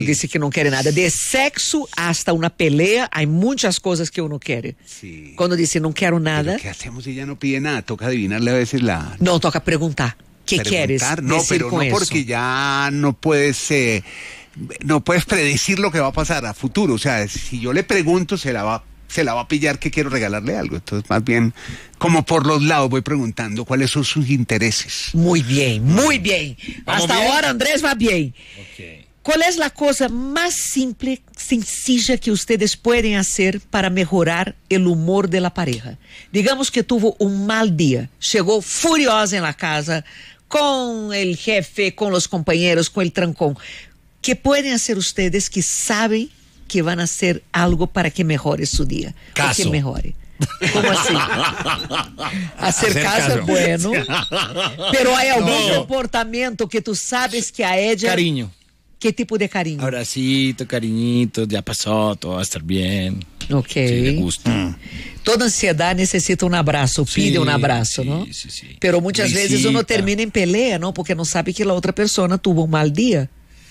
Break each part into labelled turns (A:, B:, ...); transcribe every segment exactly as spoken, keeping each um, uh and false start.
A: Dice que não quer nada. De sexo hasta una pelea, hay muchas cosas que uno quiere.
B: Sí.
A: Cuando dice no quiero nada.
B: ¿Pero qué hacemos si ella no pide nada? Toca adivinarle a veces la...
A: No, toca preguntar. ¿Qué quieres
B: No,
A: decir
B: pero
A: con
B: no
A: eso?
B: porque ya no puedes... Eh, no puedes predecir lo que va a pasar a futuro. O sea, si yo le pregunto, se la va, se la va a pillar que quiero regalarle algo. Entonces, más bien, como por los lados voy preguntando cuáles son sus intereses.
A: Muy bien, muy bien. Hasta
C: bien?
A: ahora Andrés va bien.
C: Okay.
A: ¿Cuál es la cosa más simple, sencilla que ustedes pueden hacer para mejorar el humor de la pareja? Digamos que tuvo un mal día, llegó furiosa en la casa, con el jefe, con los compañeros, con el trancón. ¿Qué pueden hacer ustedes que saben que van a hacer algo para que mejore su día?
C: Caso.
A: O que mejore. ¿Cómo así? Hacer,
C: Hacer
A: caso,
C: caso.
A: es bueno. Pero hay algún
C: No.
A: comportamiento que tú sabes que a ella...
C: Cariño.
A: ¿Qué tipo de cariño?
C: Abracito, cariñito, ya pasó, todo va a estar bien.
A: Ok.
C: Sí, le gusta.
A: Mm. Toda ansiedad necesita un abrazo, pide
C: Sí,
A: un abrazo,
C: sí,
A: ¿no?
C: sí, sí.
A: Pero muchas
C: Visita.
A: veces uno termina en pelea, ¿no? Porque no sabe que la otra persona tuvo un mal día.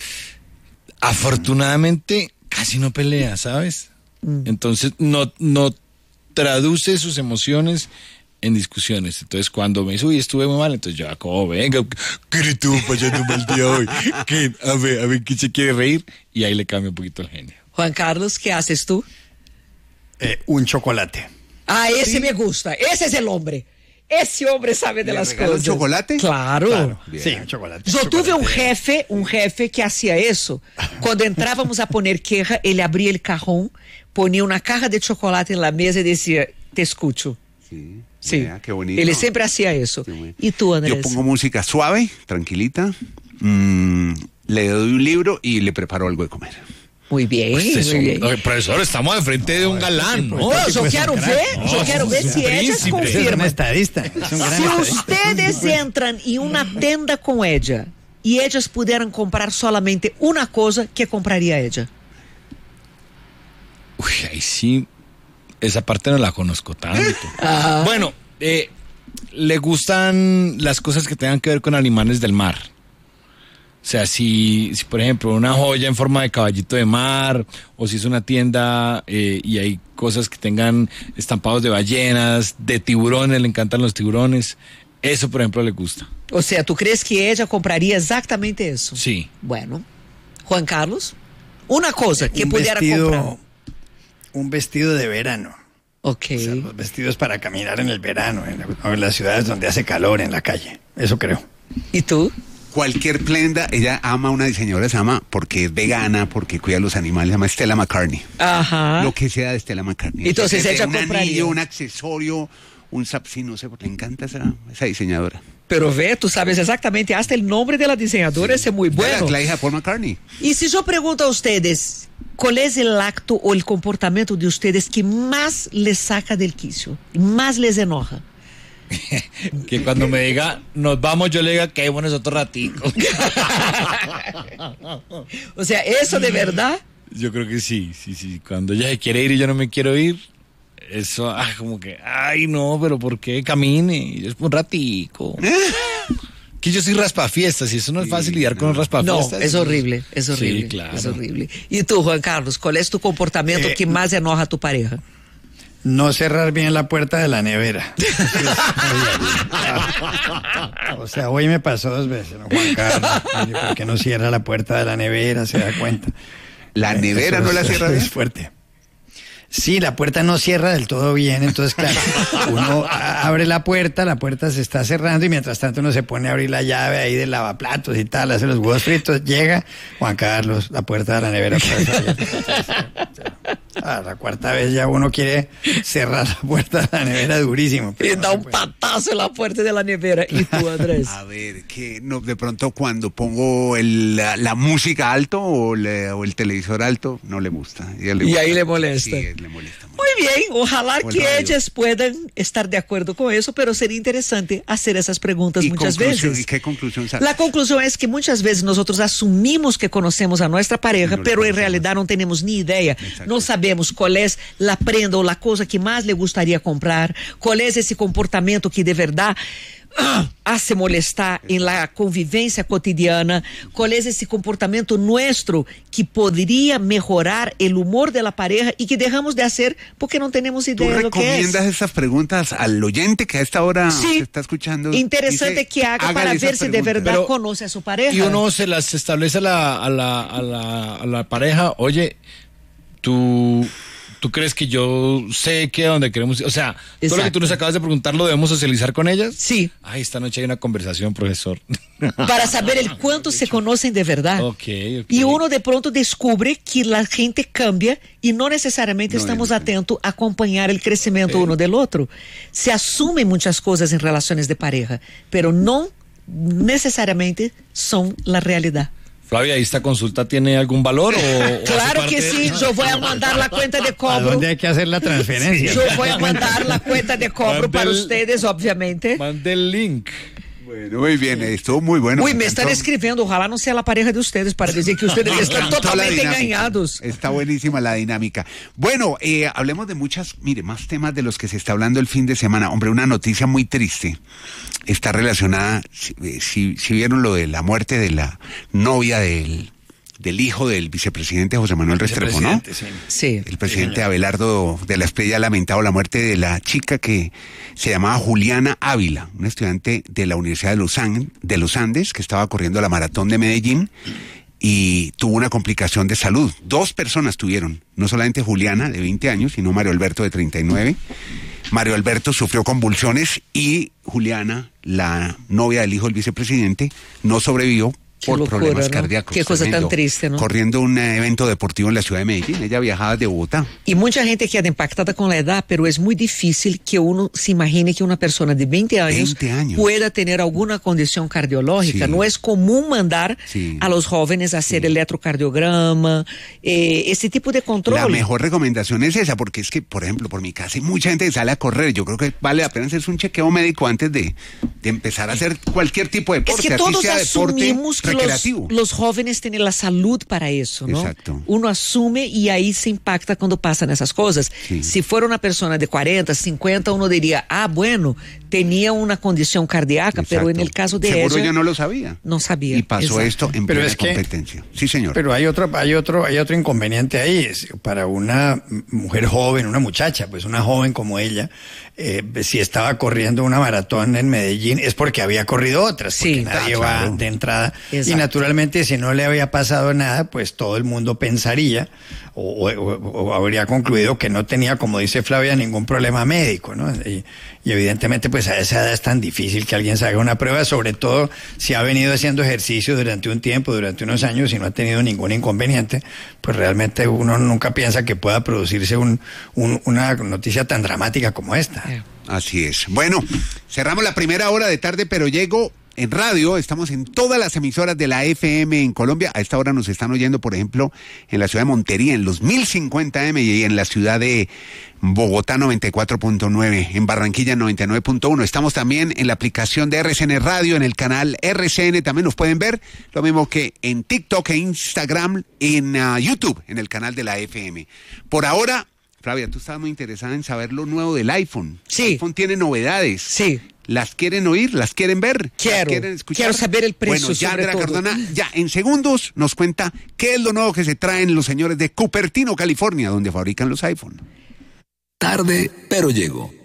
C: Afortunadamente, casi no pelea, ¿sabes?
A: Mm.
C: Entonces, no, no traduce sus emociones en discusiones. Entonces, cuando me dice, uy, estuve muy mal, entonces yo, como, venga, ¿qué le estuvo pasando mal día hoy? ¿Qué? A ver, a ver, ¿quién se quiere reír? Y ahí le cambia un poquito el genio.
A: Juan Carlos, ¿qué haces tú?
D: Eh, un chocolate.
A: Ah, ese me gusta. Ese es el hombre. Ese hombre sabe de
B: ¿Le
A: las
B: regala un
A: cosas.
B: chocolate?
A: Claro.
D: Claro.
B: Bien.
D: Sí, un chocolate.
A: Yo tuve un
D: Chocolate.
A: jefe, un jefe que hacía eso. Cuando entrábamos a poner queja, él abría el cajón, ponía una caja de chocolate en la mesa y decía, te escucho.
B: Sí.
A: Sí,
B: Vea, qué bonito.
A: él siempre hacía eso.
B: Qué bueno.
A: ¿Y tú, Andrés?
B: Yo pongo música suave, tranquilita, mm, le doy un libro y le preparo algo de comer.
A: Muy bien, muy bien.
C: Oye, profesor, estamos de frente de un galán, ¿no?
A: No, yo quiero ver, yo quiero ver si ellas
C: príncipe.
D: Es un
A: confirman.
D: estadista. Es un gran
A: Si
D: estadista.
A: ustedes entran en una tienda con ella y ellas pudieran comprar solamente una cosa, ¿qué compraría ella?
C: Uy, ahí sí, esa parte no la conozco tanto.
A: Ajá.
C: Bueno, eh, le gustan las cosas que tengan que ver con animales del mar. O sea, si, si por ejemplo una joya en forma de caballito de mar, o si es una tienda eh, y hay cosas que tengan estampados de ballenas, de tiburones, le encantan los tiburones, eso por ejemplo le gusta.
A: O sea, ¿tú crees que ella compraría exactamente eso?
C: Sí.
A: Bueno, Juan Carlos, una cosa que
D: Un
A: pudiera
D: vestido-
A: comprar.
D: Un vestido de verano.
A: Ok.
D: O sea, los vestidos para caminar en el verano, en, la- en las ciudades donde hace calor, en la calle. Eso creo.
A: ¿Y tú?
B: Cualquier prenda, ella ama a una diseñadora, se llama porque es vegana, porque cuida a los animales, se llama Stella McCartney.
A: Ajá.
B: Lo que sea de Stella McCartney.
A: Entonces
B: Desde
A: ella
B: un
A: compraría.
B: anillo, un accesorio, un zap, sí, no sé, porque le encanta esa, esa diseñadora.
A: Pero ve, tú sabes exactamente hasta el nombre de la diseñadora, ese es muy bueno.
B: La, la hija de Paul McCartney.
A: Y si yo pregunto a ustedes, ¿cuál es el acto o el comportamiento de ustedes que más les saca del quicio, más les enoja?
C: Que cuando me diga, nos vamos, yo le diga, que bueno es otro ratico.
A: O sea, eso de verdad.
C: Yo creo que sí, sí, sí. Cuando ella se quiere ir y yo no me quiero ir, eso, ah, como que, ay, no, pero ¿por qué? Camine, es un ratico. Que yo soy raspafiestas y eso no es fácil lidiar con los
A: No,
C: raspafiestas.
A: es horrible, es horrible.
C: Sí, claro.
A: Es horrible. Y tú, Juan Carlos, ¿cuál es tu comportamiento
D: Eh,
A: que más enoja a tu pareja?
D: No cerrar bien la puerta de la nevera. O sea, hoy me pasó dos veces, ¿no, Juan Carlos? Oye, ¿por qué no cierra la puerta de la nevera? Se da cuenta.
B: La
D: Eh,
B: nevera
D: eso
B: no la
D: es-
B: cierra
D: Es
B: bien.
D: fuerte. Sí, la puerta no cierra del todo bien, entonces claro, uno a- abre la puerta, la puerta se está cerrando y mientras tanto uno se pone a abrir la llave ahí del lavaplatos y tal, hace los huevos fritos, llega Juan Carlos, la puerta de la nevera. A la cuarta vez ya uno quiere cerrar la puerta de la nevera durísimo.
A: Y
D: pero no
A: da
D: se
A: un
D: puede.
A: patazo en la puerta de la nevera. ¿Y tú, Andrés?
B: A ver, que no, de pronto cuando pongo el, la, la música alto o, le- o el televisor alto, no le gusta. Y, a él le
A: Y
B: gusta.
A: ahí le molesta.
B: Sí, le molesta mucho.
A: Muy bien, ojalá
B: O el
A: que
B: radio.
A: ellas puedan estar de acuerdo con eso, pero sería interesante hacer esas preguntas
B: ¿Y
A: muchas
B: conclusión?
A: veces.
B: ¿Y qué conclusión saca?
A: La conclusión es que muchas veces nosotros asumimos que conocemos a nuestra pareja,
B: No le
A: pero en
B: conocemos.
A: realidad no tenemos ni idea.
B: Exacto.
A: No sabemos cuál es la prenda o la cosa que más le gustaría comprar, cuál es ese comportamiento que de verdad hace molestar en la convivencia cotidiana? ¿Cuál es ese comportamiento nuestro que podría mejorar el humor de la pareja y que dejamos de hacer porque no tenemos
B: ¿Tú
A: idea de lo que es?
B: recomiendas estas preguntas al oyente que a esta hora
A: Sí.
B: se está escuchando?
A: Interesante
B: Dice,
A: que haga para
B: hágale
A: ver
B: esas
A: si de
B: preguntas.
A: verdad
C: Pero-
A: conoce a su pareja.
C: Y uno se las establece a la, a la, a la, a la pareja, oye, tú, tú crees que yo sé que a donde queremos ir, o sea, todo lo que
A: Exacto.
C: tú nos acabas de preguntar lo debemos socializar con ellas.
A: Sí,
C: Ay, esta noche hay una conversación, profesor.
A: para saber el cuánto se conocen de verdad.
C: Ok, ok.
A: Y uno de pronto descubre que la gente cambia y no necesariamente
B: No,
A: estamos
B: no.
A: atentos a acompañar el crecimiento uno del otro. Se asumen muchas cosas en relaciones de pareja, pero no necesariamente son la realidad.
C: Flavia, ¿y esta consulta tiene algún valor? O, o hace
A: Claro
C: parte
A: que
C: de-
A: sí, yo voy a mandar la cuenta de
D: ¿A
A: cobro.
D: dónde hay que hacer la transferencia?
A: Yo voy a mandar la cuenta de cobro
C: Mande
A: para
C: el-
A: ustedes, obviamente.
C: Mande el link.
B: Bueno, muy bien, estuvo muy bueno.
A: Uy, me están
B: encantó.
A: escribiendo, ojalá no sea la pareja de ustedes para decir que ustedes
B: Me
A: están
B: encantó la
A: totalmente
B: dinámica.
A: engañados.
B: Está buenísima la dinámica. Bueno, eh, hablemos de muchas, mire, más temas de los que se está hablando el fin de semana. Hombre, una noticia muy triste está relacionada, si, eh, si, si vieron lo de la muerte de la novia del, del hijo del vicepresidente José Manuel Restrepo, ¿no?
D: Vicepresidente, sí.
A: Sí.
B: El presidente Abelardo de la Espriella ha lamentado la muerte de la chica que se llamaba Juliana Ávila, una estudiante de la Universidad de los, An- de los Andes que estaba corriendo la maratón de Medellín y tuvo una complicación de salud. Dos personas tuvieron, no solamente Juliana de veinte años, sino Mario Alberto de treinta y nueve. Mario Alberto sufrió convulsiones y Juliana, la novia del hijo del vicepresidente, no sobrevivió
A: Qué
B: por
A: locura,
B: problemas
A: ¿no?
B: cardíacos.
A: Qué cosa tan
B: Tremendo.
A: triste, ¿no?
B: Corriendo un eh, evento deportivo en la ciudad de Medellín. Ella viajaba de Bogotá.
A: Y mucha gente queda impactada con la edad, pero es muy difícil que uno se imagine que una persona de veinte años,
B: veinte años.
A: pueda tener alguna condición cardiológica.
B: Sí.
A: No es común mandar
B: Sí.
A: a los jóvenes a hacer electrocardiograma, eh, ese tipo de control.
B: La mejor recomendación es esa, porque es que, por ejemplo, por mi casa hay mucha gente que sale a correr. Yo creo que vale la pena hacerse un chequeo médico antes de, de empezar a hacer cualquier tipo de
A: Es
B: deporte,
A: que
B: así
A: todos
B: sea deporte
A: asumimos que los,
B: recreativo.
A: los jóvenes tienen la salud para eso, ¿no?
B: Exacto.
A: Uno asume y ahí se impacta cuando pasan esas cosas.
B: Sí.
A: Si fuera una persona de cuarenta, cincuenta, uno diría, ah, bueno, tenía una condición cardíaca, pero en
B: Exacto.
A: el caso de
B: Seguro
A: ella,
B: yo no lo sabía.
A: no sabía.
B: Y pasó
A: Exacto.
B: esto en
D: Pero
B: plena
D: es que-
B: competencia. Sí, señor.
D: Pero hay otro, hay otro, hay otro inconveniente ahí. Es, para una mujer joven, una muchacha, pues una joven como ella, eh, si estaba corriendo una maratón en Medellín es porque había corrido otras, porque
A: Sí,
D: nadie
B: ah,
D: va
B: claro.
D: de entrada.
A: Exacto.
D: Y naturalmente, si no le había pasado nada, pues todo el mundo pensaría o, o- o habría concluido que no tenía, como dice Flavia, ningún problema médico, ¿no? Y, y evidentemente, pues a esa edad es tan difícil que alguien se haga una prueba, sobre todo si ha venido haciendo ejercicio durante un tiempo, durante unos años y no ha tenido ningún inconveniente, pues realmente uno nunca piensa que pueda producirse un, un- una noticia tan dramática como esta.
A: Eh.
B: Así es. Bueno, cerramos la primera hora de tarde, pero llego en radio. Estamos en todas las emisoras de la F M en Colombia. A esta hora nos están oyendo, por ejemplo, en la ciudad de Montería, en los mil cincuenta M y en la ciudad de Bogotá noventa y cuatro punto nueve, en Barranquilla noventa y nueve punto uno. Estamos también en la aplicación de R C N Radio, en el canal R C N, también nos pueden ver, lo mismo que en TikTok e Instagram, en uh, YouTube, en el canal de la F M. Por ahora, Flavia, tú estabas muy interesada en saber lo nuevo del iPhone.
A: Sí.
B: El iPhone tiene novedades.
A: Sí.
B: ¿Las quieren oír? ¿Las quieren ver? ¿Las
A: Quiero.
B: quieren escuchar?
A: Quiero saber el precio,
B: Bueno, ya
A: sobre
B: Andrea
A: todo.
B: Cardona, ya en segundos nos cuenta qué es lo nuevo que se traen los señores de Cupertino, California, donde fabrican los iPhone.
E: Tarde, pero llego.